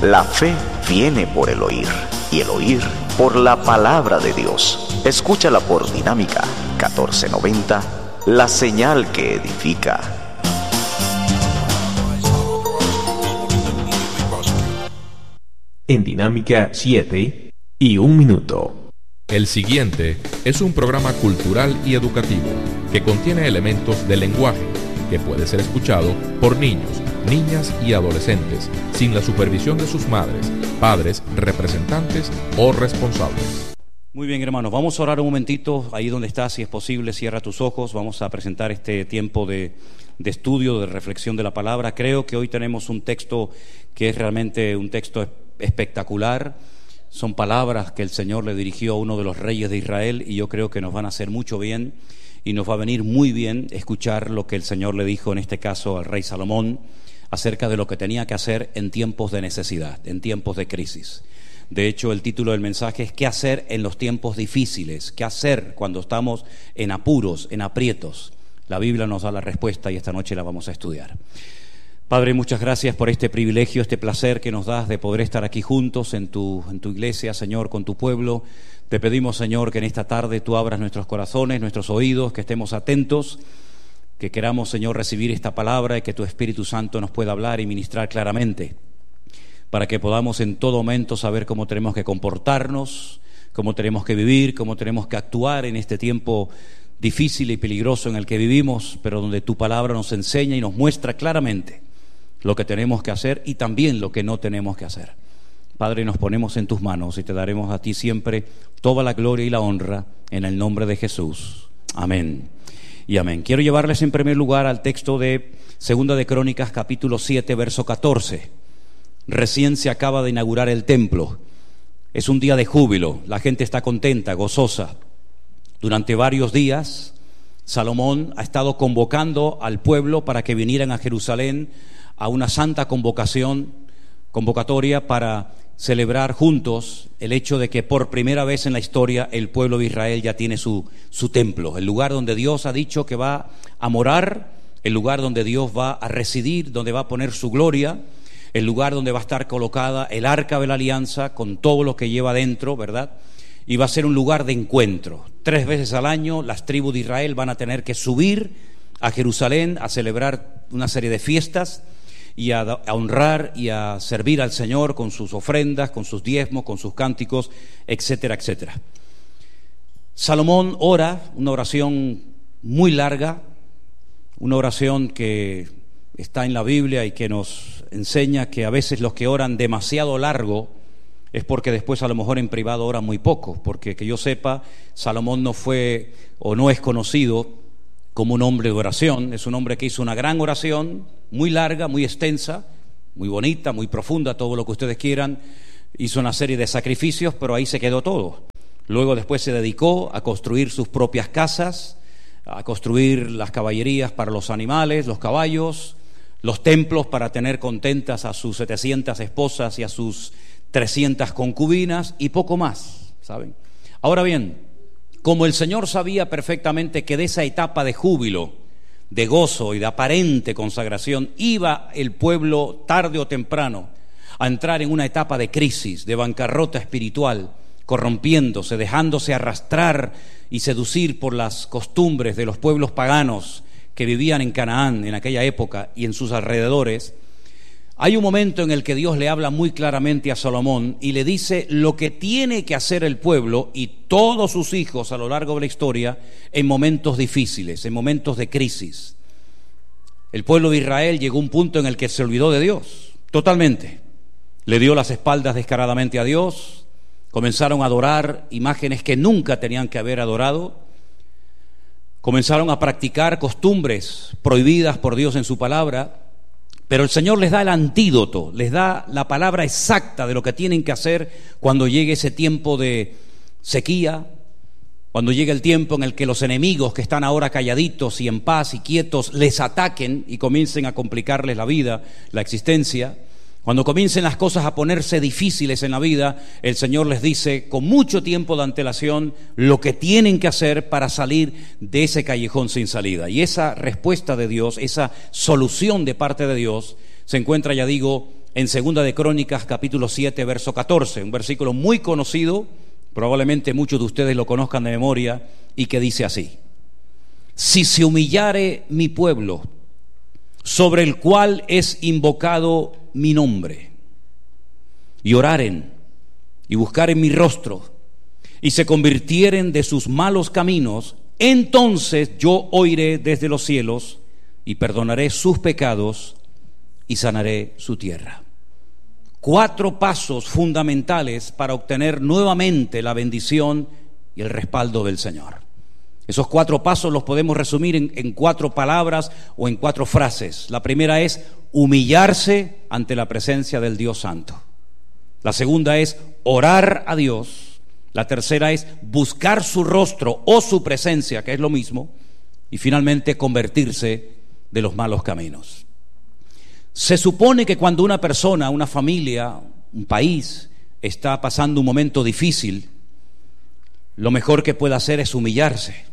La fe viene por el oír, y el oír por la palabra de Dios. Escúchala por Dinámica 1490, la señal que edifica. En Dinámica 7 y 1 minuto. El siguiente es un programa cultural y educativo que contiene elementos de lenguaje que puede ser escuchado por niños, niñas y adolescentes sin la supervisión de sus madres, padres, representantes o responsables. Muy bien, hermanos, vamos a orar un momentito ahí donde estás, si es posible, cierra tus ojos. Vamos a presentar este tiempo de estudio, de reflexión de la palabra. Creo que hoy tenemos un texto que es realmente un texto espectacular. Son palabras que el Señor le dirigió a uno de los reyes de Israel y yo creo que nos van a hacer mucho bien y nos va a venir muy bien escuchar lo que el Señor le dijo, en este caso al rey Salomón, acerca de lo que tenía que hacer en tiempos de necesidad, en tiempos de crisis. De hecho, el título del mensaje es ¿qué hacer en los tiempos difíciles? ¿Qué hacer cuando estamos en apuros, en aprietos? La Biblia nos da la respuesta y esta noche la vamos a estudiar. Padre, muchas gracias por este privilegio, este placer que nos das de poder estar aquí juntos en tu iglesia, Señor, con tu pueblo. Te pedimos, Señor, que en esta tarde tú abras nuestros corazones, nuestros oídos, que estemos atentos, que queramos, Señor, recibir esta palabra y que tu Espíritu Santo nos pueda hablar y ministrar claramente, para que podamos en todo momento saber cómo tenemos que comportarnos, cómo tenemos que vivir, cómo tenemos que actuar en este tiempo difícil y peligroso en el que vivimos, pero donde tu palabra nos enseña y nos muestra claramente lo que tenemos que hacer y también lo que no tenemos que hacer. Padre, nos ponemos en tus manos y te daremos a ti siempre toda la gloria y la honra en el nombre de Jesús. Amén y amén. Quiero llevarles en primer lugar al texto de Segunda de Crónicas, capítulo 7, verso 14. Recién se acaba de inaugurar el templo. Es un día de júbilo, la gente está contenta, gozosa. Durante varios días, Salomón ha estado convocando al pueblo para que vinieran a Jerusalén a una santa convocatoria para celebrar juntos el hecho de que por primera vez en la historia el pueblo de Israel ya tiene su templo, el lugar donde Dios ha dicho que va a morar, el lugar donde Dios va a residir, donde va a poner su gloria, el lugar donde va a estar colocada el arca de la alianza con todo lo que lleva dentro, ¿verdad? Y va a ser un lugar de encuentro. 3 veces al año las tribus de Israel van a tener que subir a Jerusalén a celebrar una serie de fiestas y a honrar y a servir al Señor con sus ofrendas, con sus diezmos, con sus cánticos, etcétera, etcétera. Salomón ora una oración muy larga, una oración que está en la Biblia y que nos enseña que a veces los que oran demasiado largo es porque después a lo mejor en privado oran muy poco, porque que yo sepa, Salomón no fue o no es conocido como un hombre de oración. Es un hombre que hizo una gran oración, muy larga, muy extensa, muy bonita, muy profunda, todo lo que ustedes quieran. Hizo una serie de sacrificios, pero ahí se quedó todo. Luego después se dedicó a construir sus propias casas, a construir las caballerías para los animales, los caballos, los templos para tener contentas a sus 700 esposas y a sus 300 concubinas y poco más, ¿saben? Ahora bien, como el Señor sabía perfectamente que de esa etapa de júbilo, de gozo y de aparente consagración iba el pueblo tarde o temprano a entrar en una etapa de crisis, de bancarrota espiritual, corrompiéndose, dejándose arrastrar y seducir por las costumbres de los pueblos paganos que vivían en Canaán en aquella época y en sus alrededores. Hay un momento en el que Dios le habla muy claramente a Salomón y le dice lo que tiene que hacer el pueblo y todos sus hijos a lo largo de la historia en momentos difíciles, en momentos de crisis. El pueblo de Israel llegó a un punto en el que se olvidó de Dios, totalmente. Le dio las espaldas descaradamente a Dios, comenzaron a adorar imágenes que nunca tenían que haber adorado, comenzaron a practicar costumbres prohibidas por Dios en su palabra. Pero el Señor les da el antídoto, les da la palabra exacta de lo que tienen que hacer cuando llegue ese tiempo de sequía, cuando llegue el tiempo en el que los enemigos que están ahora calladitos y en paz y quietos les ataquen y comiencen a complicarles la vida, la existencia. Cuando comiencen las cosas a ponerse difíciles en la vida, el Señor les dice con mucho tiempo de antelación lo que tienen que hacer para salir de ese callejón sin salida. Y esa respuesta de Dios, esa solución de parte de Dios, se encuentra, ya digo, en Segunda de Crónicas, capítulo 7, verso 14, un versículo muy conocido, probablemente muchos de ustedes lo conozcan de memoria, y que dice así: si se humillare mi pueblo, sobre el cual es invocado mi nombre, y oraren, y buscaren mi rostro, y se convirtieren de sus malos caminos, entonces yo oiré desde los cielos, y perdonaré sus pecados, y sanaré su tierra. 4 pasos fundamentales para obtener nuevamente la bendición y el respaldo del Señor. Esos 4 pasos los podemos resumir en 4 palabras o en 4 frases. La primera es humillarse ante la presencia del Dios Santo. La segunda es orar a Dios. La tercera es buscar su rostro o su presencia, que es lo mismo. Y finalmente convertirse de los malos caminos. Se supone que cuando una persona, una familia, un país está pasando un momento difícil, lo mejor que puede hacer es humillarse,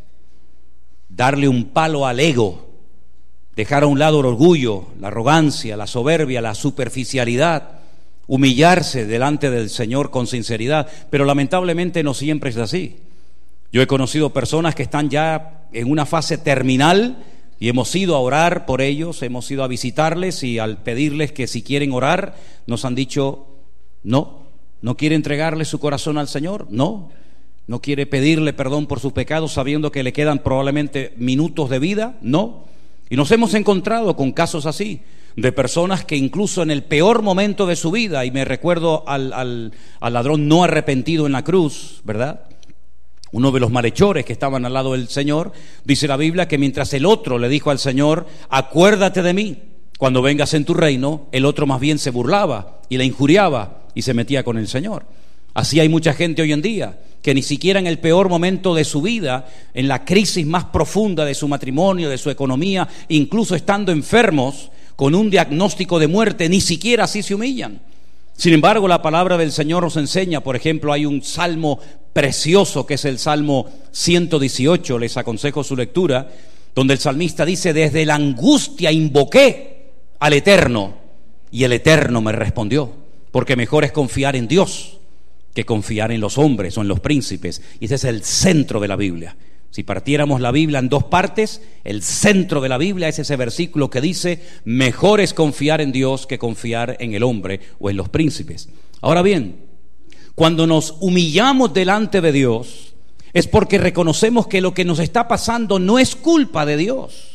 darle un palo al ego, dejar a un lado el orgullo, la arrogancia, la soberbia, la superficialidad, humillarse delante del Señor con sinceridad. Pero lamentablemente no siempre es así. Yo he conocido personas que están ya en una fase terminal y hemos ido a orar por ellos, hemos ido a visitarles, y al pedirles que si quieren orar, nos han dicho no quiere entregarle su corazón al Señor, no quiere pedirle perdón por sus pecados sabiendo que le quedan probablemente minutos de vida, no. Y nos hemos encontrado con casos así, de personas que incluso en el peor momento de su vida, y me recuerdo al ladrón no arrepentido en la cruz, ¿verdad? Uno de los malhechores que estaban al lado del Señor, dice la Biblia que mientras el otro le dijo al Señor: acuérdate de mí cuando vengas en tu reino, el otro más bien se burlaba y le injuriaba y se metía con el Señor. Así hay mucha gente hoy en día que ni siquiera en el peor momento de su vida, en la crisis más profunda de su matrimonio, de su economía, incluso estando enfermos con un diagnóstico de muerte, ni siquiera así se humillan. Sin embargo, la palabra del Señor nos enseña, por ejemplo, hay un salmo precioso que es el Salmo 118, les aconsejo su lectura, donde el salmista dice: desde la angustia invoqué al Eterno, y el Eterno me respondió, porque mejor es confiar en Dios que confiar en los hombres o en los príncipes. Y ese es el centro de la Biblia. Si partiéramos la Biblia en 2 partes, el centro de la Biblia es ese versículo que dice: mejor es confiar en Dios que confiar en el hombre o en los príncipes. Ahora bien, cuando nos humillamos delante de Dios, es porque reconocemos que lo que nos está pasando no es culpa de Dios.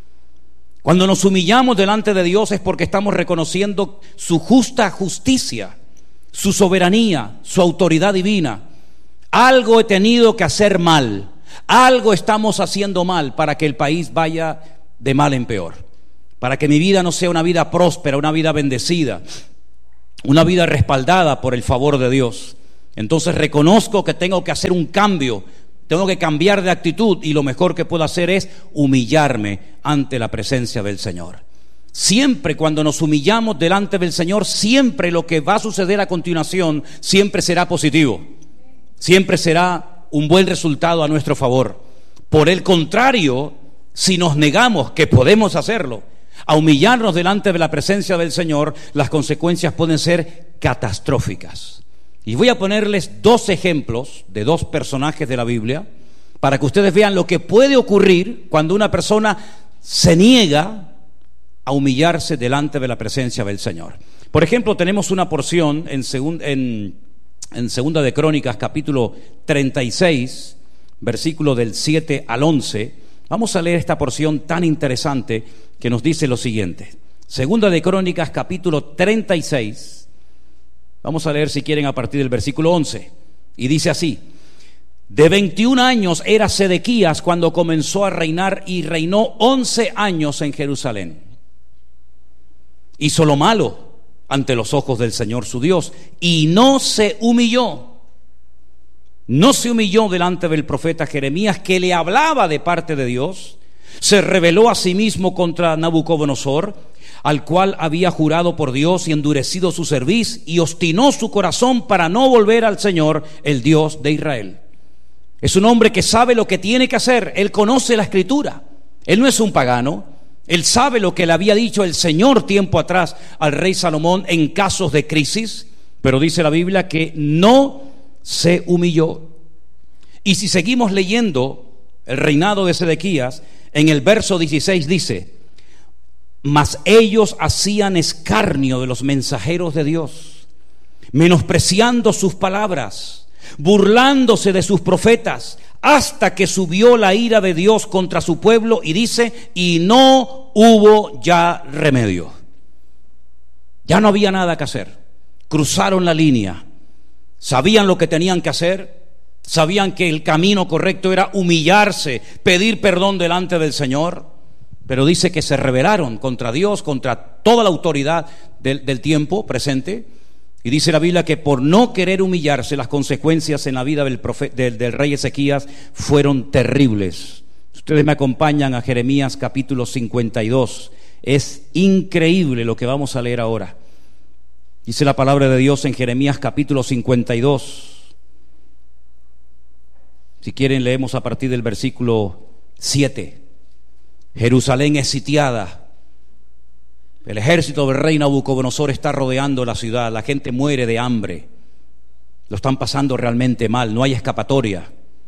Cuando nos humillamos delante de Dios es porque estamos reconociendo su justa justicia, su soberanía, su autoridad divina. Algo he tenido que hacer mal, algo estamos haciendo mal para que el país vaya de mal en peor, para que mi vida no sea una vida próspera, una vida bendecida, una vida respaldada por el favor de Dios. Entonces reconozco que tengo que hacer un cambio, tengo que cambiar de actitud, y lo mejor que puedo hacer es humillarme ante la presencia del Señor. Siempre cuando nos humillamos delante del Señor, siempre lo que va a suceder a continuación siempre será positivo, siempre será un buen resultado a nuestro favor. Por el contrario, si nos negamos, que podemos hacerlo, a humillarnos delante de la presencia del Señor, las consecuencias pueden ser catastróficas. Y voy a ponerles 2 ejemplos de 2 personajes de la Biblia para que ustedes vean lo que puede ocurrir cuando una persona se niega a humillarse delante de la presencia del Señor. Por ejemplo, tenemos una porción en Segunda de Crónicas, capítulo 36, versículo del 7 al 11. Vamos a leer esta porción tan interesante que nos dice lo siguiente. Segunda de Crónicas, capítulo 36. Vamos a leer, si quieren, a partir del versículo 11. Y dice así: de 21 años era Sedequías cuando comenzó a reinar, y reinó 11 años en Jerusalén. Hizo lo malo ante los ojos del Señor su Dios, y no se humilló delante del profeta Jeremías, que le hablaba de parte de Dios. Se rebeló a sí mismo contra Nabucodonosor, al cual había jurado por Dios y endurecido su cerviz, y obstinó su corazón para no volver al Señor, el Dios de Israel. Es un hombre que sabe lo que tiene que hacer. Él conoce la Escritura. Él no es un pagano, Él sabe lo que le había dicho el Señor tiempo atrás al rey Salomón en casos de crisis, pero dice la Biblia que no se humilló. Y si seguimos leyendo el reinado de Sedequías, en el verso 16 dice: mas ellos hacían escarnio de los mensajeros de Dios, menospreciando sus palabras, burlándose de sus profetas, hasta que subió la ira de Dios contra su pueblo, y dice, y no hubo ya remedio. Ya no había nada que hacer. Cruzaron la línea. Sabían lo que tenían que hacer. Sabían que el camino correcto era humillarse, pedir perdón delante del Señor. Pero dice que se rebelaron contra Dios, contra toda la autoridad del tiempo presente. Y dice la Biblia que por no querer humillarse, las consecuencias en la vida del rey Ezequías fueron terribles. Ustedes me acompañan a Jeremías capítulo 52. Es increíble lo que vamos a leer ahora. Dice la palabra de Dios en Jeremías capítulo 52. Si quieren leemos a partir del versículo 7. Jerusalén es sitiada. El ejército del rey Nabucodonosor está rodeando la ciudad. La gente muere de hambre. Lo están pasando realmente mal. No hay escapatoria.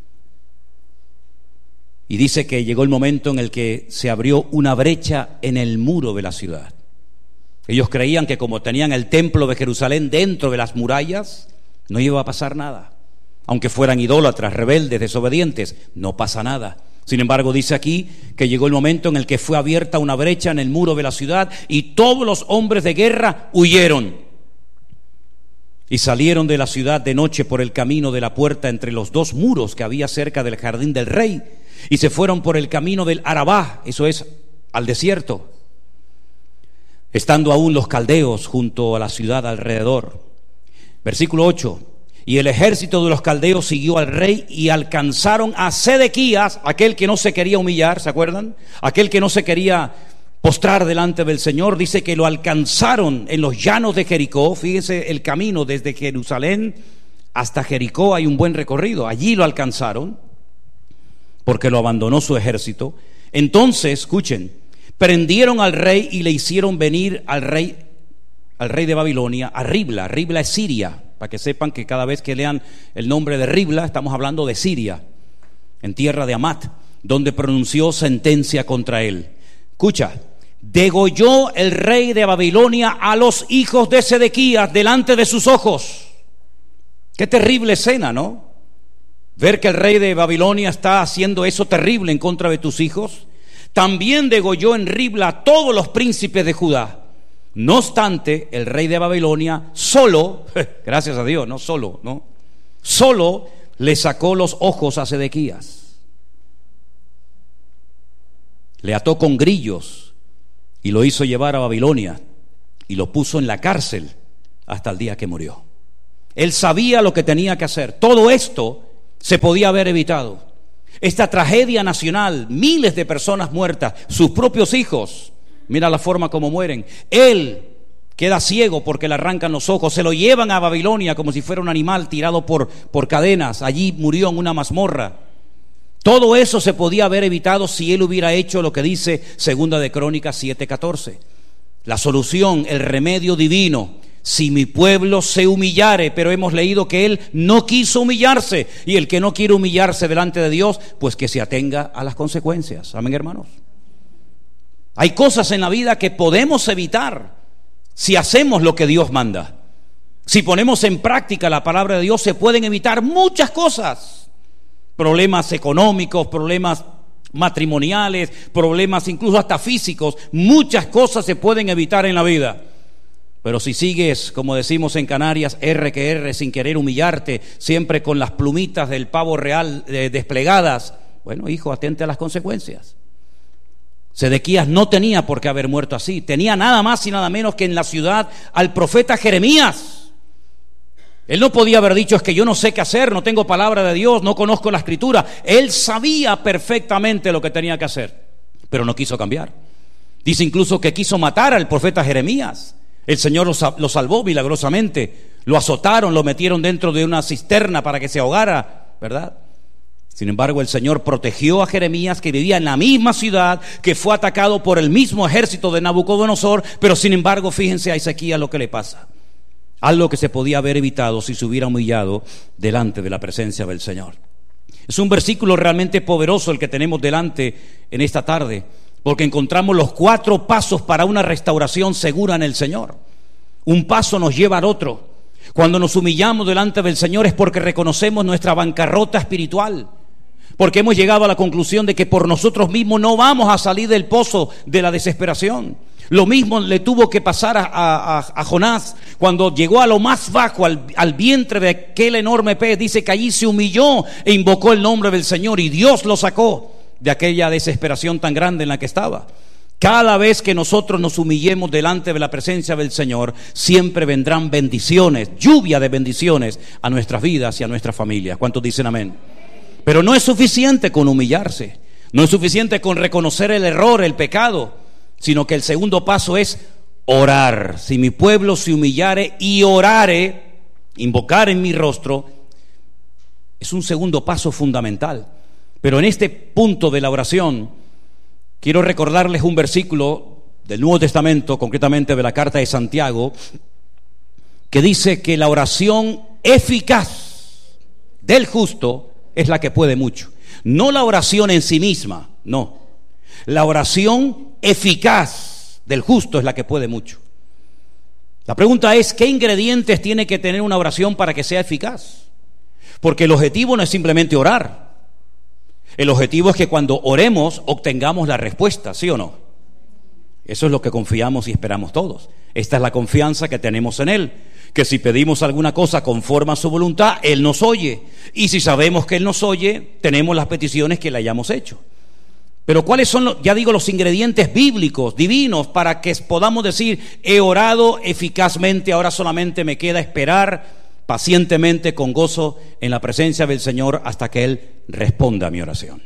Y dice que llegó el momento en el que se abrió una brecha en el muro de la ciudad. Ellos creían que como tenían el templo de Jerusalén dentro de las murallas, no iba a pasar nada. Aunque fueran idólatras, rebeldes, desobedientes, no pasa nada. Sin embargo, dice aquí que llegó el momento en el que fue abierta una brecha en el muro de la ciudad y todos los hombres de guerra huyeron. Y salieron de la ciudad de noche por el camino de la puerta entre los dos muros que había cerca del jardín del rey, y se fueron por el camino del Arabá, eso es, al desierto, estando aún los caldeos junto a la ciudad alrededor. Versículo 8. Y el ejército de los caldeos siguió al rey y alcanzaron a Sedequías, aquel que no se quería humillar, ¿se acuerdan? Aquel que no se quería postrar delante del Señor. Dice que lo alcanzaron en los llanos de Jericó. Fíjese el camino desde Jerusalén hasta Jericó, hay un buen recorrido. Allí lo alcanzaron porque lo abandonó su ejército. Entonces, escuchen, prendieron al rey y le hicieron venir al rey de Babilonia a Ribla. Ribla es Siria. Para que sepan que cada vez que lean el nombre de Ribla, estamos hablando de Siria, en tierra de Amat, donde pronunció sentencia contra él. Escucha, degolló el rey de Babilonia a los hijos de Sedequías delante de sus ojos. Qué terrible escena, ¿no? Ver que el rey de Babilonia está haciendo eso terrible en contra de tus hijos. También degolló en Ribla a todos los príncipes de Judá. No obstante, el rey de Babilonia solo, gracias a Dios, no solo, ¿no? Solo le sacó los ojos a Sedequías. Le ató con grillos y lo hizo llevar a Babilonia y lo puso en la cárcel hasta el día que murió. Él sabía lo que tenía que hacer. Todo esto se podía haber evitado. Esta tragedia nacional, miles de personas muertas, sus propios hijos. Mira la forma como mueren. Él queda ciego porque le arrancan los ojos. Se lo llevan a Babilonia como si fuera un animal tirado por cadenas. Allí murió en una mazmorra. Todo eso se podía haber evitado si él hubiera hecho lo que dice Segunda de Crónicas 7:14. La solución, el remedio divino. Si mi pueblo se humillare, pero hemos leído que él no quiso humillarse. Y el que no quiere humillarse delante de Dios, pues que se atenga a las consecuencias. Amén, hermanos. Hay cosas en la vida que podemos evitar si hacemos lo que Dios manda. Si ponemos en práctica la palabra de Dios, se pueden evitar muchas cosas. Problemas económicos, problemas matrimoniales, problemas incluso hasta físicos. Muchas cosas se pueden evitar en la vida. Pero si sigues, como decimos en Canarias, R que R, sin querer humillarte, siempre con las plumitas del pavo real desplegadas, bueno, hijo, atente a las consecuencias. Sedequías no tenía por qué haber muerto así. Tenía nada más y nada menos que en la ciudad al profeta Jeremías. Él no podía haber dicho: es que yo no sé qué hacer, no tengo palabra de Dios, no conozco la escritura. Él sabía perfectamente lo que tenía que hacer, pero no quiso cambiar. Dice incluso que quiso matar al profeta Jeremías. El Señor lo salvó milagrosamente. Lo azotaron, lo metieron dentro de una cisterna para que se ahogara, ¿verdad? Sin embargo, el Señor protegió a Jeremías, que vivía en la misma ciudad, que fue atacado por el mismo ejército de Nabucodonosor, pero sin embargo, fíjense a Ezequías lo que le pasa. Algo que se podía haber evitado si se hubiera humillado delante de la presencia del Señor. Es un versículo realmente poderoso el que tenemos delante en esta tarde, porque encontramos los 4 pasos para una restauración segura en el Señor. Un paso nos lleva al otro. Cuando nos humillamos delante del Señor es porque reconocemos nuestra bancarrota espiritual, porque hemos llegado a la conclusión de que por nosotros mismos no vamos a salir del pozo de la desesperación. Lo mismo le tuvo que pasar a Jonás cuando llegó a lo más bajo, al vientre de aquel enorme pez. Dice que allí se humilló e invocó el nombre del Señor, y Dios lo sacó de aquella desesperación tan grande en la que estaba. Cada vez que nosotros nos humillemos delante de la presencia del Señor, siempre vendrán bendiciones, lluvia de bendiciones a nuestras vidas y a nuestras familias. ¿Cuántos dicen amén? Pero no es suficiente con humillarse, no es suficiente con reconocer el error, el pecado, sino que el segundo paso es orar. Si mi pueblo se humillare y orare, invocar en mi rostro, es un segundo paso fundamental. Pero en este punto de la oración, quiero recordarles un versículo del Nuevo Testamento, concretamente de la carta de Santiago, que dice que la oración eficaz del justo es la que puede mucho. No la oración en sí misma, no. La oración eficaz del justo es la que puede mucho. La pregunta es, ¿qué ingredientes tiene que tener una oración para que sea eficaz? Porque el objetivo no es simplemente orar. El objetivo es que cuando oremos obtengamos la respuesta, ¿sí o no? Eso es lo que confiamos y esperamos todos. Esta es la confianza que tenemos en Él, que si pedimos alguna cosa conforme a su voluntad, Él nos oye. Y si sabemos que Él nos oye, tenemos las peticiones que le hayamos hecho. Pero ¿cuáles son, los ingredientes bíblicos, divinos, para que podamos decir, he orado eficazmente, ahora solamente me queda esperar pacientemente, con gozo, en la presencia del Señor hasta que Él responda a mi oración?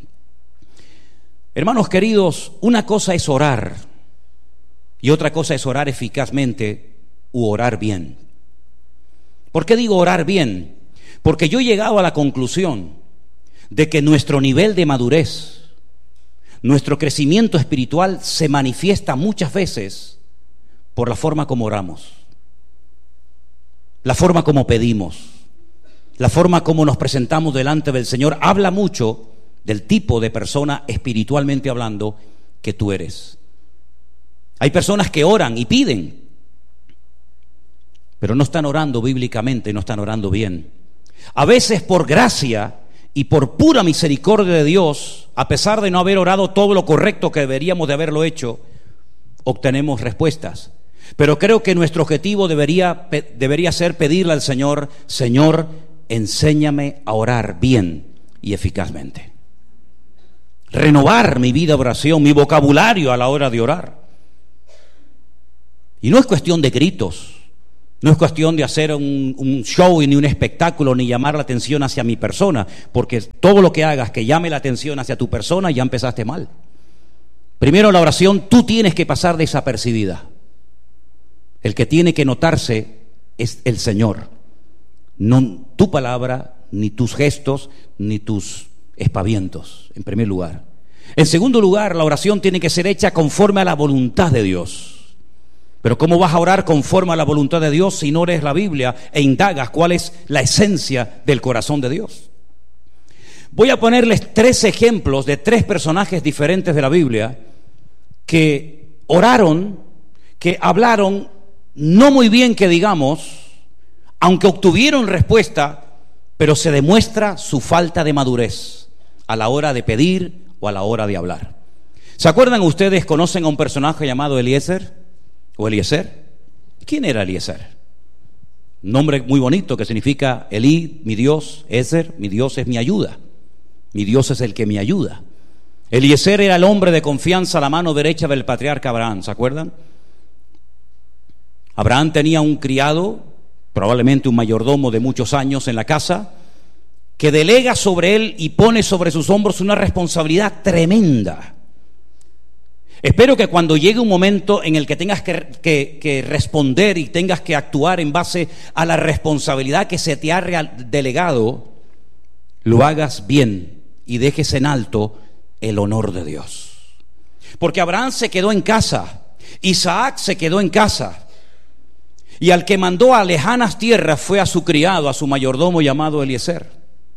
Hermanos queridos, una cosa es orar y otra cosa es orar eficazmente u orar bien. ¿Por qué digo orar bien? Porque yo he llegado a la conclusión de que nuestro nivel de madurez, nuestro crecimiento espiritual se manifiesta muchas veces por la forma como oramos, la forma como pedimos, la forma como nos presentamos delante del Señor. Habla mucho del tipo de persona, espiritualmente hablando, que tú eres. Hay personas que oran y piden, pero no están orando bíblicamente, no están orando bien. A veces por gracia y por pura misericordia de Dios, a pesar de no haber orado todo lo correcto que deberíamos de haberlo hecho, obtenemos respuestas. Pero creo que nuestro objetivo debería ser pedirle al Señor: Señor, enséñame a orar bien y eficazmente. Renovar mi vida de oración, mi vocabulario a la hora de orar. Y no es cuestión de gritos, no es cuestión de hacer un show ni un espectáculo, ni llamar la atención hacia mi persona, porque todo lo que hagas que llame la atención hacia tu persona, ya empezaste mal. Primero, la oración tú tienes que pasar desapercibida. El que tiene que notarse es el Señor, no tu palabra, ni tus gestos, ni tus espavientos, en primer lugar. En segundo lugar, la oración tiene que ser hecha conforme a la voluntad de Dios. Pero ¿cómo vas a orar conforme a la voluntad de Dios si no lees la Biblia e indagas cuál es la esencia del corazón de Dios? Voy a ponerles 3 ejemplos de 3 personajes diferentes de la Biblia que oraron, que hablaron no muy bien, que digamos, aunque obtuvieron respuesta, pero se demuestra su falta de madurez a la hora de pedir o a la hora de hablar. ¿Se acuerdan ustedes, conocen a un personaje llamado Eliezer? ¿O Eliezer? ¿Quién era Eliezer? Un nombre muy bonito que significa Elí, mi Dios; Ezer, mi Dios es mi ayuda. Mi Dios es el que me ayuda. Eliezer era el hombre de confianza a la mano derecha del patriarca Abraham, ¿se acuerdan? Abraham tenía un criado, probablemente un mayordomo de muchos años en la casa, que delega sobre él y pone sobre sus hombros una responsabilidad tremenda. Espero que cuando llegue un momento en el que tengas que responder y tengas que actuar en base a la responsabilidad que se te ha delegado, lo hagas bien y dejes en alto el honor de Dios. Porque Abraham se quedó en casa, Isaac se quedó en casa, y al que mandó a lejanas tierras fue a su criado, a su mayordomo llamado Eliezer.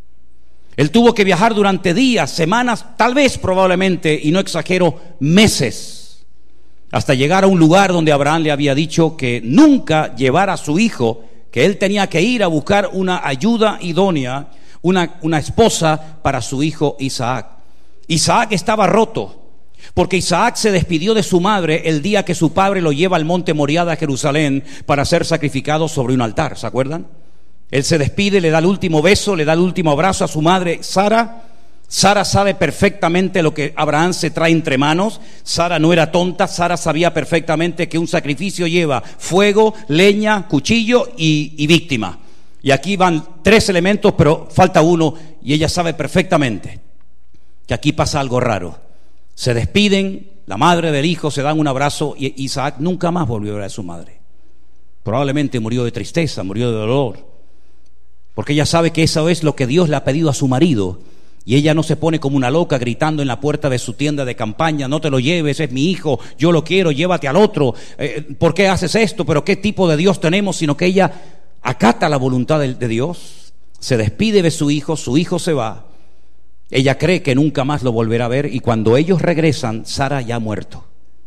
Él tuvo que viajar durante días, semanas, tal vez probablemente, y no exagero, meses, hasta llegar a un lugar donde Abraham le había dicho que nunca llevara a su hijo, que él tenía que ir a buscar una ayuda idónea, una esposa para su hijo Isaac. Isaac estaba roto, porque Isaac se despidió de su madre el día que su padre lo lleva al monte Moriah de Jerusalén para ser sacrificado sobre un altar, ¿se acuerdan? Él se despide, le da el último beso, le da el último abrazo a su madre Sara. Sara sabe perfectamente lo que Abraham se trae entre manos. Sara no era tonta, Sara sabía perfectamente que un sacrificio lleva fuego, leña, cuchillo y víctima. Y aquí van 3 elementos, pero falta uno, y ella sabe perfectamente que aquí pasa algo raro. Se despiden, la madre del hijo, se dan un abrazo, y Isaac nunca más volvió a ver a su madre. Probablemente murió de tristeza, murió de dolor, porque ella sabe que eso es lo que Dios le ha pedido a su marido, y ella no se pone como una loca gritando en la puerta de su tienda de campaña: no te lo lleves, es mi hijo, yo lo quiero, llévate al otro, ¿por qué haces esto? Pero ¿qué tipo de Dios tenemos? Sino que ella acata la voluntad de Dios, se despide de su hijo se va. Ella cree que nunca más lo volverá a ver, y cuando ellos regresan, Sara ya ha muerto,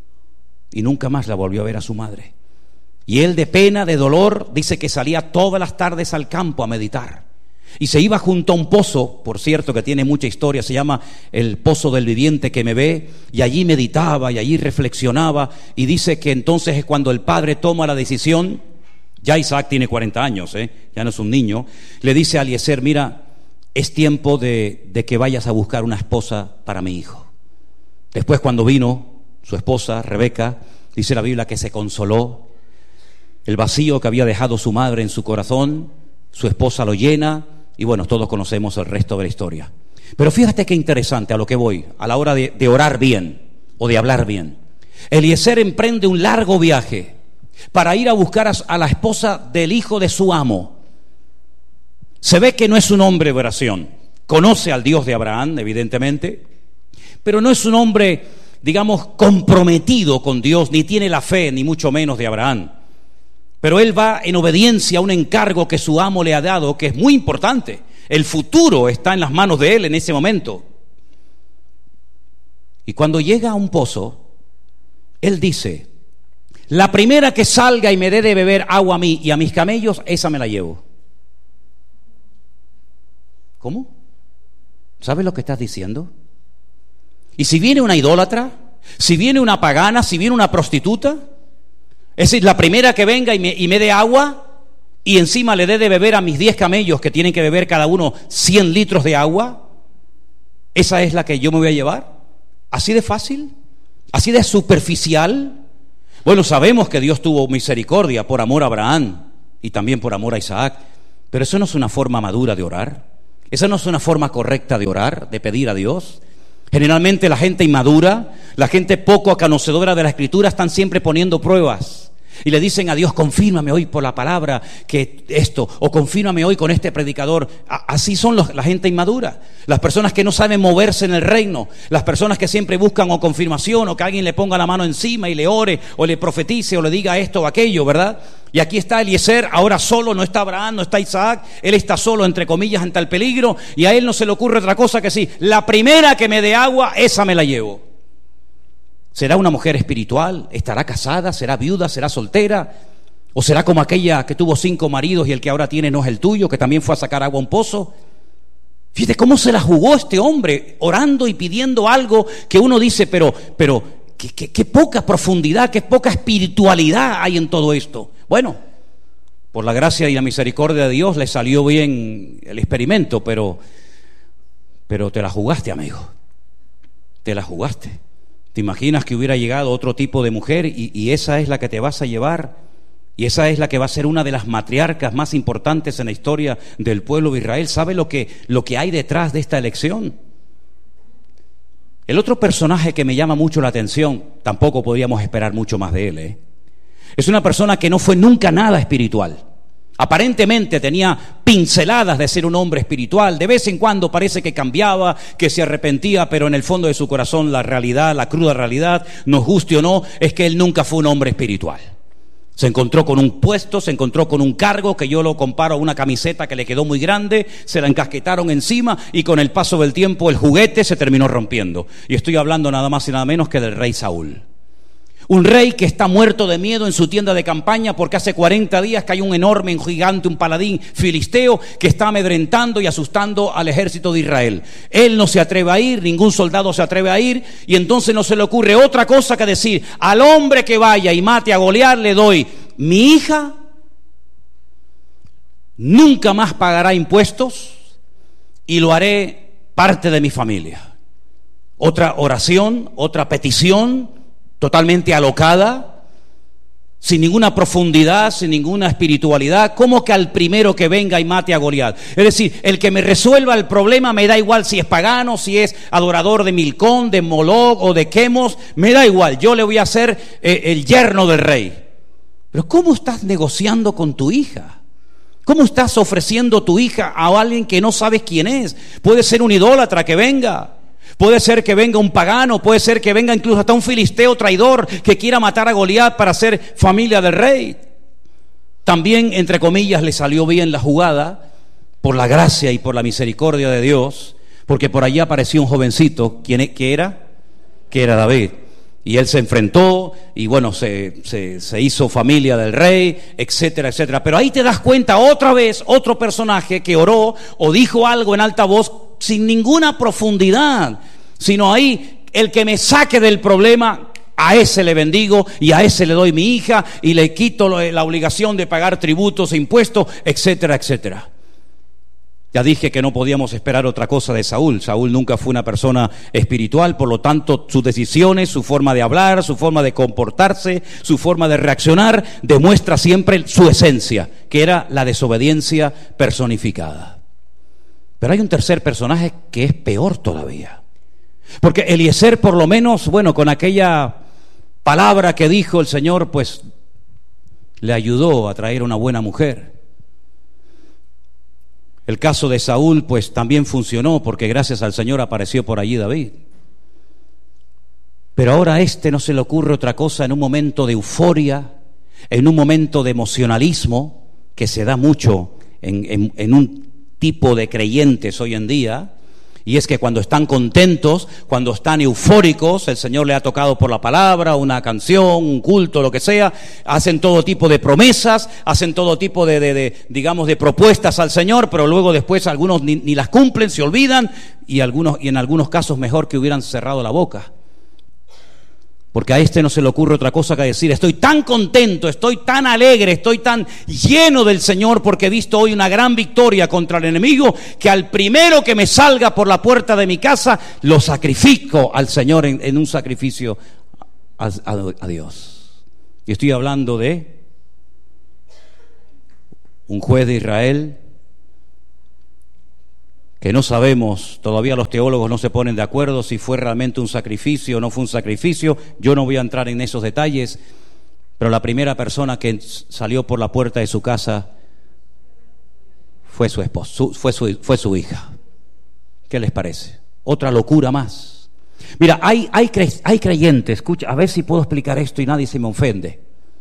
y nunca más la volvió a ver a su madre. Y él, de pena, de dolor, dice que salía todas las tardes al campo a meditar, y se iba junto a un pozo, por cierto, que tiene mucha historia, se llama el Pozo del Viviente que me ve, y allí meditaba y allí reflexionaba, y dice que entonces es cuando el padre toma la decisión. Ya Isaac tiene 40 años, ya no es un niño. Le dice a Eliezer: mira, es tiempo de que vayas a buscar una esposa para mi hijo. Después, cuando vino su esposa, Rebeca, dice la Biblia que se consoló. El vacío que había dejado su madre en su corazón, su esposa lo llena, y bueno, todos conocemos el resto de la historia. Pero fíjate qué interesante a lo que voy, a la hora de orar bien, o de hablar bien. Eliezer emprende un largo viaje para ir a buscar a la esposa del hijo de su amo. Se ve que no es un hombre de oración, conoce al Dios de Abraham, evidentemente, pero no es un hombre, digamos, comprometido con Dios, ni tiene la fe, ni mucho menos de Abraham. Pero él va en obediencia a un encargo que su amo le ha dado, que es muy importante. El futuro está en las manos de él en ese momento. Y cuando llega a un pozo, él dice: la primera que salga y me dé de beber agua a mí y a mis camellos, esa me la llevo. ¿Cómo? ¿Sabes lo que estás diciendo? Y si viene una idólatra, si viene una pagana, si viene una prostituta, es decir, la primera que venga y me dé agua, y encima le dé de beber a mis 10 camellos, que tienen que beber cada uno 100 litros de agua, ¿esa es la que yo me voy a llevar? ¿Así de fácil? ¿Así de superficial? Bueno, sabemos que Dios tuvo misericordia por amor a Abraham y también por amor a Isaac, pero eso no es una forma madura de orar. Esa no es una forma correcta de orar, de pedir a Dios. Generalmente la gente inmadura, la gente poco conocedora de la Escritura, están siempre poniendo pruebas y le dicen a Dios: confírmame hoy por la palabra que esto, o confírmame hoy con este predicador. Así son la gente inmadura, las personas que no saben moverse en el reino, las personas que siempre buscan o confirmación, o que alguien le ponga la mano encima y le ore, o le profetice, o le diga esto o aquello, ¿verdad? Y aquí está Eliezer, ahora solo, no está Abraham, no está Isaac, él está solo, entre comillas, ante el peligro, y a él no se le ocurre otra cosa que sí: la primera que me dé agua, esa me la llevo. ¿Será una mujer espiritual? ¿Estará casada? ¿Será viuda? ¿Será soltera? ¿O será como aquella que tuvo 5 maridos y el que ahora tiene no es el tuyo, que también fue a sacar agua a un pozo? Fíjate cómo se la jugó este hombre, orando y pidiendo algo que uno dice, pero qué poca profundidad, qué poca espiritualidad hay en todo esto. Bueno, por la gracia y la misericordia de Dios le salió bien el experimento, pero te la jugaste, amigo. Te la jugaste. ¿Te imaginas que hubiera llegado otro tipo de mujer y esa es la que te vas a llevar? Y esa es la que va a ser una de las matriarcas más importantes en la historia del pueblo de Israel. ¿Sabe lo que hay detrás de esta elección? El otro personaje que me llama mucho la atención, tampoco podríamos esperar mucho más de él, es una persona que no fue nunca nada espiritual. Aparentemente tenía pinceladas de ser un hombre espiritual. De vez en cuando parece que cambiaba, que se arrepentía, pero en el fondo de su corazón la realidad, la cruda realidad, nos guste o no, es que él nunca fue un hombre espiritual. Se encontró con un puesto, se encontró con un cargo que yo lo comparo a una camiseta que le quedó muy grande, se la encasquetaron encima y con el paso del tiempo el juguete se terminó rompiendo. Y estoy hablando nada más y nada menos que del rey Saúl. Un rey que está muerto de miedo en su tienda de campaña porque hace 40 días que hay un enorme, un gigante, un paladín filisteo que está amedrentando y asustando al ejército de Israel. Él no se atreve a ir, ningún soldado se atreve a ir, y entonces no se le ocurre otra cosa que decir: al hombre que vaya y mate a Goliat le doy mi hija, nunca más pagará impuestos y lo haré parte de mi familia. Otra oración, otra petición totalmente alocada, sin ninguna profundidad, sin ninguna espiritualidad. ¿Cómo que al primero que venga y mate a Goliat? Es decir, el que me resuelva el problema, me da igual si es pagano, si es adorador de Milcón, de Moloch o de Quemos, me da igual, yo le voy a hacer el yerno del rey. Pero ¿cómo estás negociando con tu hija? ¿Cómo estás ofreciendo tu hija a alguien que no sabes quién es? Puede ser un idólatra que venga, puede ser que venga un pagano, puede ser que venga incluso hasta un filisteo traidor que quiera matar a Goliat para ser familia del rey. También, entre comillas, le salió bien la jugada por la gracia y por la misericordia de Dios, porque por allí apareció un jovencito. ¿Quién era? Que era David. Y él se enfrentó y bueno, se hizo familia del rey, etcétera, etcétera. Pero ahí te das cuenta otra vez, otro personaje que oró o dijo algo en alta voz sin ninguna profundidad, sino ahí: el que me saque del problema, a ese le bendigo y a ese le doy mi hija y le quito la obligación de pagar tributos e impuestos, etcétera, etcétera. Ya dije que no podíamos esperar otra cosa de Saúl. Saúl nunca fue una persona espiritual, por lo tanto sus decisiones, su forma de hablar, su forma de comportarse, su forma de reaccionar demuestra siempre su esencia, que era la desobediencia personificada. Pero hay un tercer personaje que es peor todavía, porque Eliezer, por lo menos, bueno, con aquella palabra que dijo el Señor, pues le ayudó a traer una buena mujer. El caso de Saúl pues también funcionó, porque gracias al Señor apareció por allí David. Pero ahora a este no se le ocurre otra cosa, en un momento de euforia, en un momento de emocionalismo que se da mucho en un tipo de creyentes hoy en día. Y es que cuando están contentos, cuando están eufóricos, el Señor le ha tocado por la palabra, una canción, un culto, lo que sea, hacen todo tipo de promesas, hacen todo tipo digamos, de propuestas al Señor, pero luego después algunos ni las cumplen, se olvidan, y en algunos casos mejor que hubieran cerrado la boca. Porque a este no se le ocurre otra cosa que decir: estoy tan contento, estoy tan alegre, estoy tan lleno del Señor porque he visto hoy una gran victoria contra el enemigo, que al primero que me salga por la puerta de mi casa, lo sacrifico al Señor en un sacrificio a Dios. Y estoy hablando de un juez de Israel que no sabemos, todavía los teólogos no se ponen de acuerdo si fue realmente un sacrificio o no fue un sacrificio. Yo no voy a entrar en esos detalles, pero la primera persona que salió por la puerta de su casa fue su esposo, fue su hija. ¿Qué les parece? Otra locura más. Mira, hay creyentes, escucha, a ver si puedo explicar esto y nadie se me ofende.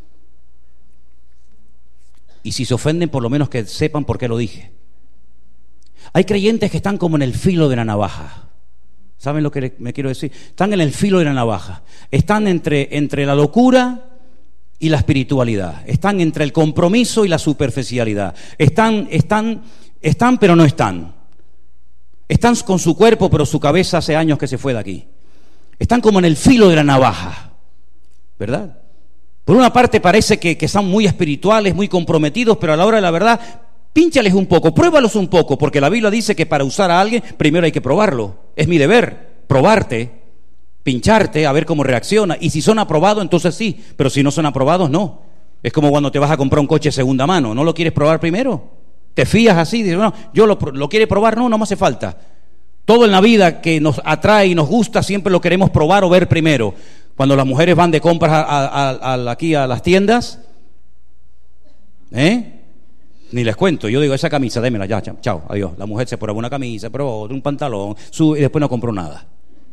Y si se ofenden, por lo menos que sepan por qué lo dije. Hay creyentes que están como en el filo de la navaja. ¿Saben lo que me quiero decir? Están en el filo de la navaja. Están entre la locura y la espiritualidad. Están entre el compromiso y la superficialidad. Están, pero no están. Están con su cuerpo, pero su cabeza hace años que se fue de aquí. Están como en el filo de la navaja, ¿verdad? Por una parte parece que son muy espirituales, muy comprometidos, pero a la hora de la verdad, pínchales un poco, pruébalos un poco, porque la Biblia dice que para usar a alguien primero hay que probarlo. Es mi deber, probarte, pincharte, a ver cómo reacciona. Y si son aprobados, entonces sí, pero si no son aprobados, no. Es como cuando te vas a comprar un coche de segunda mano, ¿no lo quieres probar primero? Te fías así, dices, bueno, yo lo quiere probar, no me hace falta. Todo en la vida que nos atrae y nos gusta siempre lo queremos probar o ver primero. Cuando las mujeres van de compras aquí a las tiendas, Ni les cuento, yo digo, esa camisa, démela ya, chao, adiós. La mujer se prueba una camisa, prueba un pantalón, sube y después no compró nada.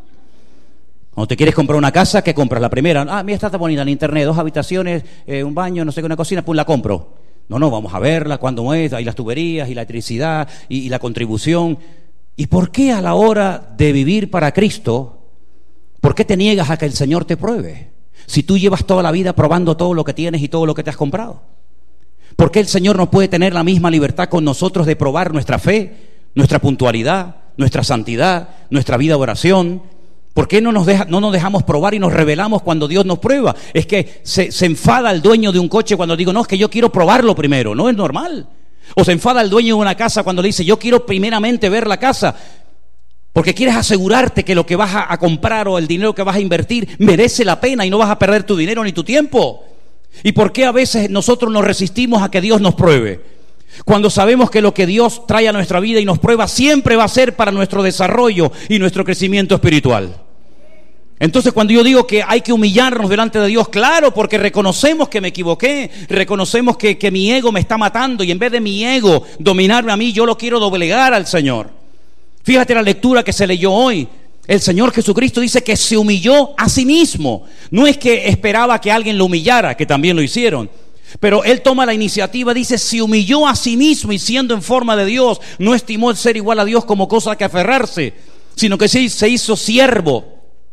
Cuando te quieres comprar una casa, ¿qué compras? La primera, mira, está bonita en internet, 2 habitaciones, un baño, no sé qué, una cocina, pues la compro. No, vamos a verla, cuándo es, ahí las tuberías y la electricidad y la contribución. ¿Y por qué a la hora de vivir para Cristo, por qué te niegas a que el Señor te pruebe? Si tú llevas toda la vida probando todo lo que tienes y todo lo que te has comprado. ¿Por qué el Señor no puede tener la misma libertad con nosotros de probar nuestra fe, nuestra puntualidad, nuestra santidad, nuestra vida de oración? ¿Por qué no nos dejamos probar y nos rebelamos cuando Dios nos prueba? Es que se enfada el dueño de un coche cuando digo, no, es que yo quiero probarlo primero. No es normal. O se enfada el dueño de una casa cuando le dice, yo quiero primeramente ver la casa. Porque quieres asegurarte que lo que vas a comprar o el dinero que vas a invertir merece la pena y no vas a perder tu dinero ni tu tiempo. ¿Y por qué a veces nosotros nos resistimos a que Dios nos pruebe? Cuando sabemos que lo que Dios trae a nuestra vida y nos prueba siempre va a ser para nuestro desarrollo y nuestro crecimiento espiritual. Entonces, cuando yo digo que hay que humillarnos delante de Dios, claro, porque reconocemos que me equivoqué, reconocemos que mi ego me está matando y en vez de mi ego dominarme a mí, yo lo quiero doblegar al Señor. Fíjate la lectura que se leyó hoy. El Señor Jesucristo dice que se humilló a sí mismo. No es que esperaba que alguien lo humillara, que también lo hicieron. Pero Él toma la iniciativa, dice, se humilló a sí mismo y siendo en forma de Dios, no estimó el ser igual a Dios como cosa que aferrarse, sino que se hizo siervo,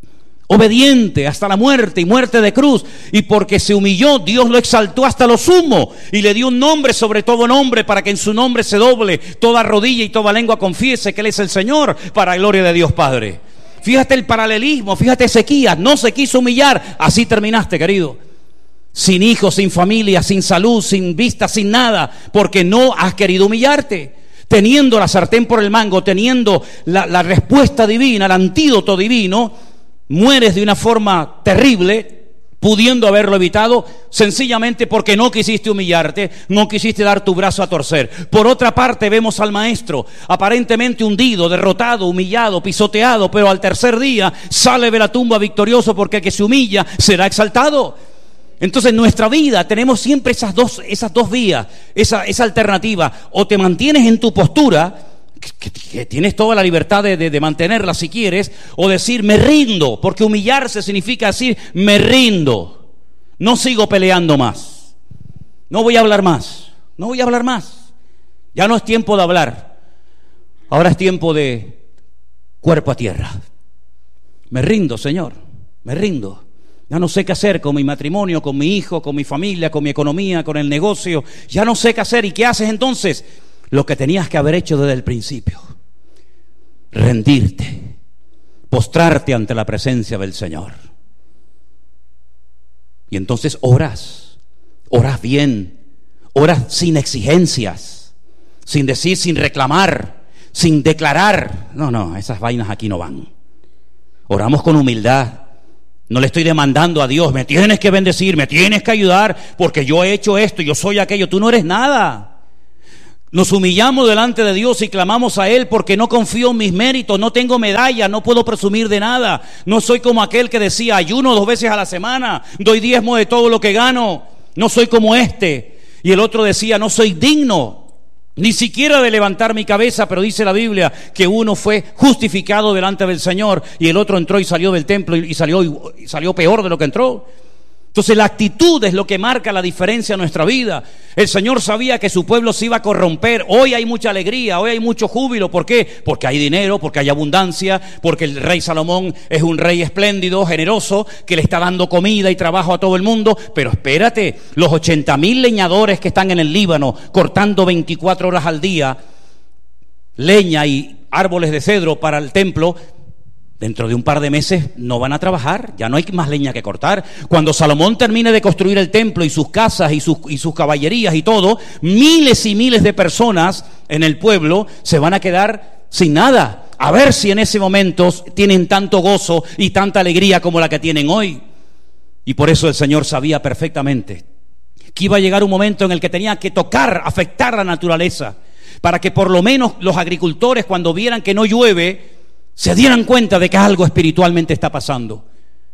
obediente hasta la muerte y muerte de cruz. Y porque se humilló, Dios lo exaltó hasta lo sumo y le dio un nombre sobre todo nombre, para que en su nombre se doble toda rodilla y toda lengua confiese que Él es el Señor, para la gloria de Dios Padre. Fíjate el paralelismo, fíjate Ezequías, no se quiso humillar, así terminaste, querido. Sin hijos, sin familia, sin salud, sin vista, sin nada, porque no has querido humillarte. Teniendo la sartén por el mango, teniendo la respuesta divina, el antídoto divino, mueres de una forma terrible, pudiendo haberlo evitado, sencillamente porque no quisiste humillarte, no quisiste dar tu brazo a torcer. Por otra parte, vemos al maestro aparentemente hundido, derrotado, humillado, pisoteado, pero al tercer día sale de la tumba victorioso, porque el que se humilla será exaltado. Entonces en nuestra vida tenemos siempre esas dos vías, esa alternativa. O te mantienes en tu postura, que tienes toda la libertad de mantenerla si quieres, o decir me rindo, porque humillarse significa decir me rindo, no sigo peleando más, no voy a hablar más, ya no es tiempo de hablar, ahora es tiempo de cuerpo a tierra. Me rindo, Señor, me rindo. Ya no sé qué hacer con mi matrimonio, con mi hijo, con mi familia, con mi economía, con el negocio. Ya no sé qué hacer. ¿Y qué haces entonces? Lo que tenías que haber hecho desde el principio. Rendirte. Postrarte ante la presencia del Señor. Y entonces oras. Oras bien. Oras sin exigencias. Sin decir, sin reclamar. Sin declarar. No, esas vainas aquí no van. Oramos con humildad. No le estoy demandando a Dios, me tienes que bendecir, me tienes que ayudar, porque yo he hecho esto, yo soy aquello. Tú no eres nada. Nos humillamos delante de Dios y clamamos a Él porque no confío en mis méritos, no tengo medalla, no puedo presumir de nada. No soy como aquel que decía, ayuno 2 veces a la semana, doy diezmo de todo lo que gano. No soy como este. Y el otro decía, no soy digno ni siquiera de levantar mi cabeza, pero dice la Biblia que uno fue justificado delante del Señor y el otro entró y salió del templo y salió peor de lo que entró. Entonces la actitud es lo que marca la diferencia en nuestra vida. El Señor sabía que su pueblo se iba a corromper. Hoy hay mucha alegría, hoy hay mucho júbilo. ¿Por qué? Porque hay dinero, porque hay abundancia, porque el rey Salomón es un rey espléndido, generoso, que le está dando comida y trabajo a todo el mundo. Pero espérate, los 80,000 leñadores que están en el Líbano cortando 24 horas al día leña y árboles de cedro para el templo, dentro de un par de meses no van a trabajar, ya no hay más leña que cortar. Cuando Salomón termine de construir el templo y sus casas y sus caballerías y todo, miles y miles de personas en el pueblo se van a quedar sin nada. A ver si en ese momento tienen tanto gozo y tanta alegría como la que tienen hoy. Y por eso el Señor sabía perfectamente que iba a llegar un momento en el que tenía que tocar, afectar la naturaleza, para que por lo menos los agricultores, cuando vieran que no llueve, se dieran cuenta de que algo espiritualmente está pasando.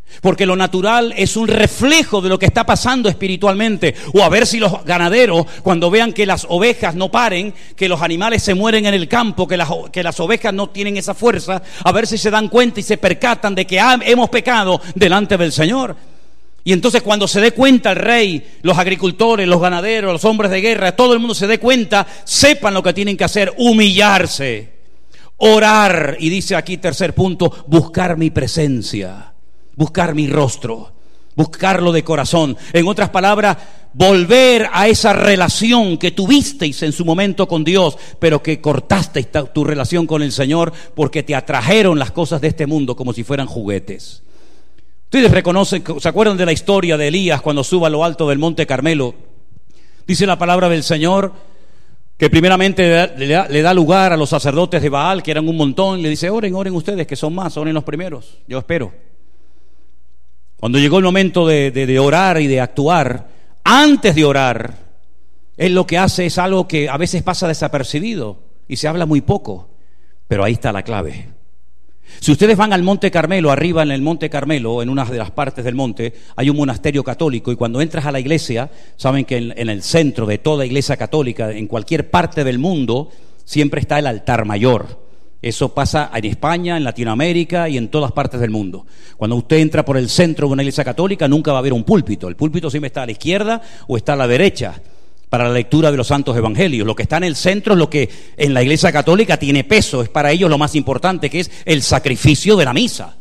Porque lo natural es un reflejo de lo que está pasando espiritualmente. O a ver si los ganaderos, cuando vean que las ovejas no paren, que los animales se mueren en el campo, que las ovejas no tienen esa fuerza, a ver si se dan cuenta y se percatan de que hemos pecado delante del Señor. Y entonces cuando se dé cuenta el rey, los agricultores, los ganaderos, los hombres de guerra, todo el mundo se dé cuenta, sepan lo que tienen que hacer: humillarse, orar. Y dice aquí, tercer punto, buscar mi presencia. Buscar mi rostro, buscarlo de corazón. En otras palabras, volver a esa relación que tuvisteis en su momento con Dios, pero que cortasteis tu relación con el Señor porque te atrajeron las cosas de este mundo como si fueran juguetes. Ustedes reconocen, ¿se acuerdan de la historia de Elías cuando sube a lo alto del monte Carmelo? Dice la palabra del Señor que primeramente le da lugar a los sacerdotes de Baal, que eran un montón, y le dice: oren ustedes, que son más, oren los primeros, yo espero. Cuando llegó el momento de orar y de actuar, antes de orar, él lo que hace es algo que a veces pasa desapercibido y se habla muy poco, pero ahí está la clave. Si ustedes van al Monte Carmelo, arriba en el Monte Carmelo, en una de las partes del monte, hay un monasterio católico, y cuando entras a la iglesia, saben que en el centro de toda iglesia católica, en cualquier parte del mundo, siempre está el altar mayor. Eso pasa en España, en Latinoamérica y en todas partes del mundo. Cuando usted entra por el centro de una iglesia católica, nunca va a haber un púlpito. El púlpito siempre está a la izquierda o está a la derecha para la lectura de los santos evangelios. Lo que está en el centro es lo que en la iglesia católica tiene peso. Es para ellos lo más importante, que es el sacrificio de la misa,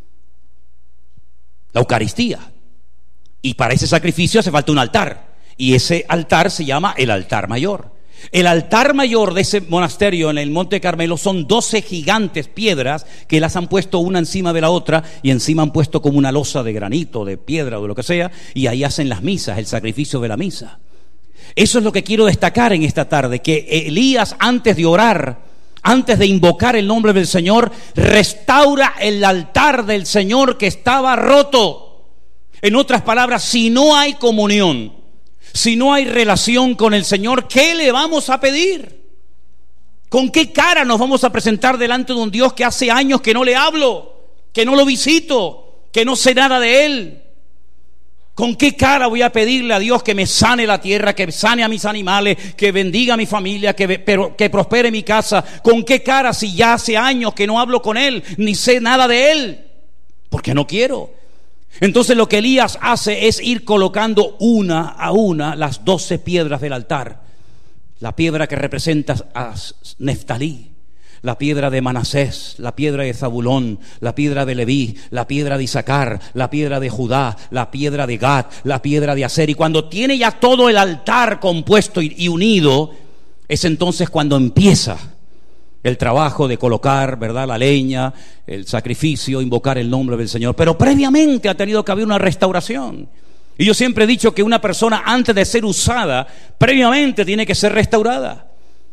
la Eucaristía. Y para ese sacrificio hace falta un altar. Y ese altar se llama el altar mayor. El altar mayor de ese monasterio en el Monte Carmelo son 12 gigantes piedras que las han puesto una encima de la otra, y encima han puesto como una losa de granito, de piedra o de lo que sea, y ahí hacen las misas, el sacrificio de la misa. Eso es lo que quiero destacar en esta tarde, que Elías, antes de orar, antes de invocar el nombre del Señor, restaura el altar del Señor que estaba roto. En otras palabras, si no hay comunión, si no hay relación con el Señor, ¿qué le vamos a pedir? ¿Con qué cara nos vamos a presentar delante de un Dios que hace años que no le hablo, que no lo visito, que no sé nada de Él? ¿Con qué cara voy a pedirle a Dios que me sane la tierra, que sane a mis animales, que bendiga a mi familia, que prospere mi casa? ¿Con qué cara si ya hace años que no hablo con Él, ni sé nada de Él? Porque no quiero. Entonces lo que Elías hace es ir colocando una a una las 12 piedras del altar. La piedra que representa a Neftalí, la piedra de Manasés, la piedra de Zabulón, la piedra de Leví, la piedra de Isaacar, la piedra de Judá, la piedra de Gad, la piedra de Aser. Y cuando tiene ya todo el altar compuesto y unido, es entonces cuando empieza el trabajo de colocar, ¿verdad?, la leña, el sacrificio, invocar el nombre del Señor. Pero previamente ha tenido que haber una restauración. Y yo siempre he dicho que una persona, antes de ser usada, previamente tiene que ser restaurada.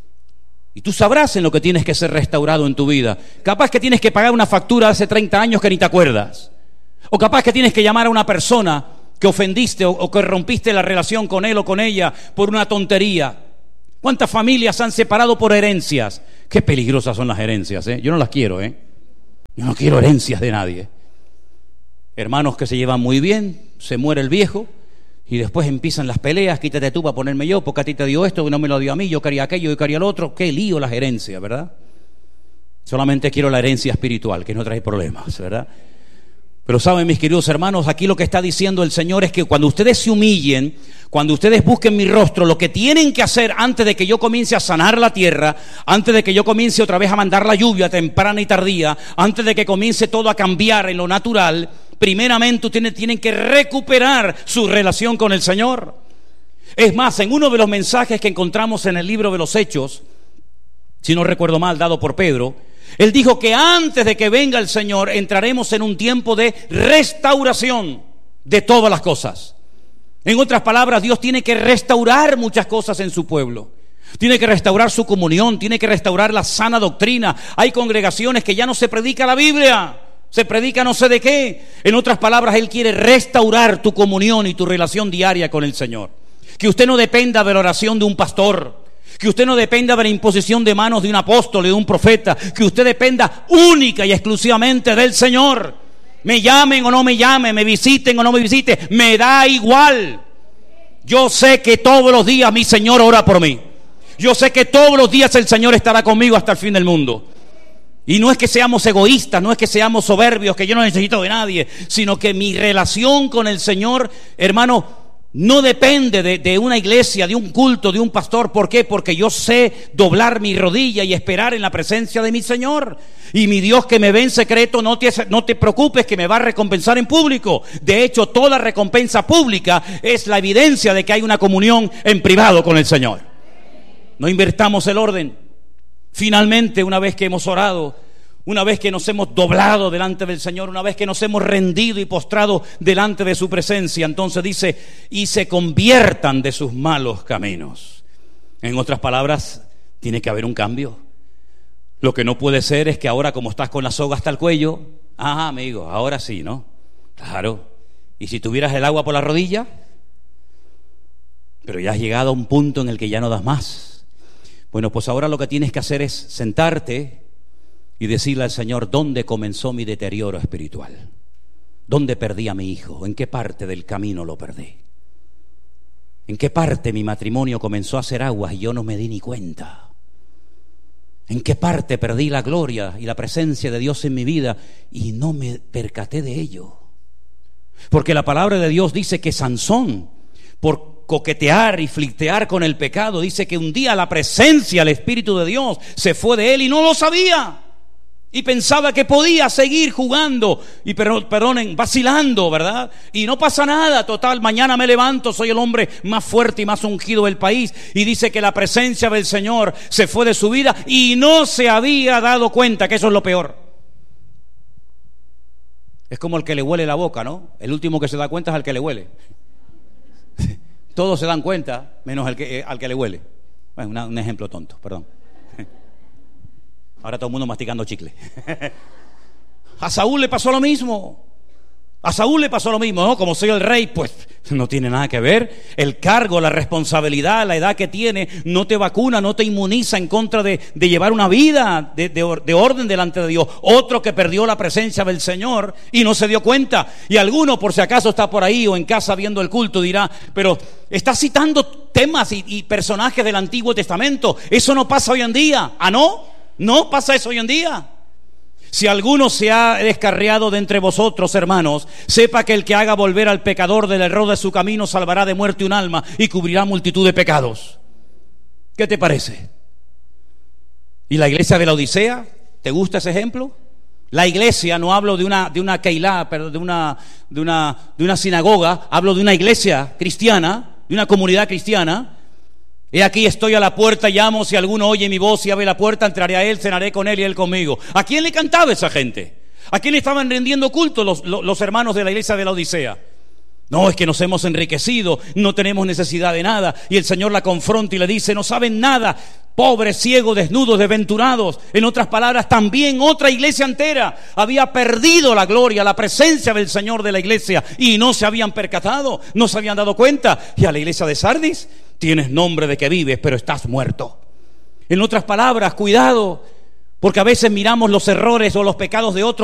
Y tú sabrás en lo que tienes que ser restaurado en tu vida. Capaz que tienes que pagar una factura de hace 30 años que ni te acuerdas. O capaz que tienes que llamar a una persona que ofendiste o que rompiste la relación con él o con ella por una tontería. ¿Cuántas familias se han separado por herencias? Qué peligrosas son las herencias, ¿eh? Yo no las quiero, ¿eh? Yo no quiero herencias de nadie. Hermanos que se llevan muy bien, se muere el viejo y después empiezan las peleas. Quítate tú para ponerme yo, porque a ti te dio esto, que no me lo dio a mí, yo quería aquello, yo quería lo otro. Qué lío las herencias, ¿verdad? Solamente quiero la herencia espiritual, que no trae problemas, ¿verdad? Pero saben, mis queridos hermanos, aquí lo que está diciendo el Señor es que cuando ustedes se humillen, cuando ustedes busquen mi rostro, lo que tienen que hacer antes de que yo comience a sanar la tierra, antes de que yo comience otra vez a mandar la lluvia temprana y tardía, antes de que comience todo a cambiar en lo natural, primeramente ustedes tienen que recuperar su relación con el Señor. Es más, en uno de los mensajes que encontramos en el libro de los Hechos, si no recuerdo mal, dado por Pedro, él dijo que antes de que venga el Señor entraremos en un tiempo de restauración de todas las cosas. En otras palabras, Dios tiene que restaurar muchas cosas en su pueblo. Tiene que restaurar su comunión, tiene que restaurar la sana doctrina. Hay congregaciones que ya no se predica la Biblia, se predica no sé de qué. En otras palabras, Él quiere restaurar tu comunión y tu relación diaria con el Señor. Que usted no dependa de la oración de un pastor, que usted no dependa de la imposición de manos de un apóstol, de un profeta, que usted dependa única y exclusivamente del Señor. Me llamen o no me llamen, me visiten o no me visiten, me da igual. Yo sé que todos los días mi Señor ora por mí. Yo sé que todos los días el Señor estará conmigo hasta el fin del mundo. Y no es que seamos egoístas, no es que seamos soberbios, que yo no necesito de nadie, sino que mi relación con el Señor, hermano, no depende de una iglesia, de un culto, de un pastor. ¿Por qué? Porque yo sé doblar mi rodilla y esperar en la presencia de mi Señor. Y mi Dios que me ve en secreto, no te preocupes que me va a recompensar en público. De hecho, toda recompensa pública es la evidencia de que hay una comunión en privado con el Señor. No invertamos el orden. Finalmente, una vez que hemos orado, una vez que nos hemos doblado delante del Señor, una vez que nos hemos rendido y postrado delante de su presencia, entonces dice, y se conviertan de sus malos caminos. En otras palabras, tiene que haber un cambio. Lo que no puede ser es que ahora, como estás con la soga hasta el cuello, amigo, ahora sí, ¿no? Claro. ¿Y si tuvieras el agua por la rodilla? Pero ya has llegado a un punto en el que ya no das más. Bueno, pues ahora lo que tienes que hacer es sentarte y decirle al Señor, ¿dónde comenzó mi deterioro espiritual? ¿Dónde perdí a mi hijo? ¿En qué parte del camino lo perdí? ¿En qué parte mi matrimonio comenzó a hacer aguas y yo no me di ni cuenta? ¿En qué parte perdí la gloria y la presencia de Dios en mi vida y no me percaté de ello? Porque la palabra de Dios dice que Sansón, por coquetear y flirtear con el pecado, dice que un día la presencia, el Espíritu de Dios se fue de él y no lo sabía. Y pensaba que podía seguir jugando y perdonen, vacilando, ¿verdad? Y no pasa nada, total, mañana me levanto, soy el hombre más fuerte y más ungido del país. Y dice que la presencia del Señor se fue de su vida y no se había dado cuenta, que eso es lo peor. Es como el que le huele la boca, ¿no? El último que se da cuenta es al que le huele. Todos se dan cuenta, menos al que le huele. Bueno, un ejemplo tonto, perdón. Ahora todo el mundo masticando chicle. A Saúl le pasó lo mismo. A Saúl le pasó lo mismo, ¿no? Como soy el rey, pues no tiene nada que ver. El cargo, la responsabilidad, la edad que tiene, no te vacuna, no te inmuniza en contra de llevar una vida de orden delante de Dios. Otro que perdió la presencia del Señor y no se dio cuenta. Y alguno, por si acaso está por ahí o en casa viendo el culto, dirá, pero está citando temas y personajes del Antiguo Testamento. Eso no pasa hoy en día. ¿Ah, no? No pasa eso hoy en día. Si alguno se ha descarriado de entre vosotros, hermanos, sepa que el que haga volver al pecador del error de su camino salvará de muerte un alma y cubrirá multitud de pecados. ¿Qué te parece? ¿Y la iglesia de la Odisea? ¿Te gusta ese ejemplo? La iglesia, no hablo de una keilá, pero de una sinagoga, hablo de una iglesia cristiana, de una comunidad cristiana. He aquí estoy a la puerta, llamo, si alguno oye mi voz y abre la puerta, entraré a él, cenaré con él y él conmigo. ¿A quién le cantaba esa gente? ¿A quién le estaban rendiendo culto los hermanos de la iglesia de la Odisea? No, es que nos hemos enriquecido, no tenemos necesidad de nada. Y el Señor la confronta y le dice, no saben nada, pobres, ciegos, desnudos, desventurados. En otras palabras, también otra iglesia entera había perdido la gloria, la presencia del Señor de la iglesia y no se habían percatado, no se habían dado cuenta. Y a la iglesia de Sardis, tienes nombre de que vives, pero estás muerto. En otras palabras, cuidado, porque a veces miramos los errores o los pecados de otros